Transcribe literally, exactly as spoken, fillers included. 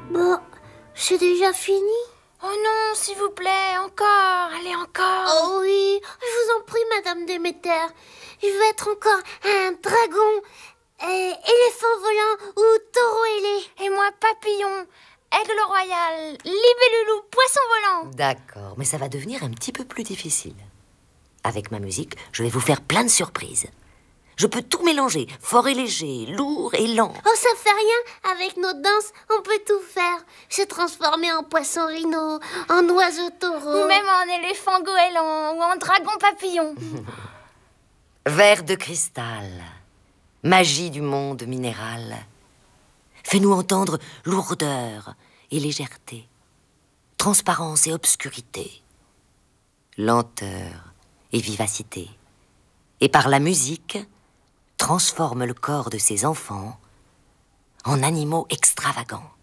Bon, c'est déjà fini? Oh non, s'il vous plaît, encore, allez encore. Oh oui, je vous en prie, Madame Déméter. Je veux être encore un dragon, euh, éléphant volant ou taureau ailé. Et moi, papillon, aigle royal, libellule, poisson volant. D'accord, mais ça va devenir un petit peu plus difficile. Avec ma musique, je vais vous faire plein de surprises. Je peux tout mélanger, fort et léger, lourd et lent. Oh, ça fait rien. Avec notre danse, on peut tout faire. Se transformer en poisson rhino, en oiseau taureau. Ou même en éléphant goéland, ou en dragon papillon. Verre de cristal, magie du monde minéral. Fais-nous entendre lourdeur et légèreté, transparence et obscurité, lenteur et vivacité. Et par la musique, transforme le corps de ces enfants en animaux extravagants.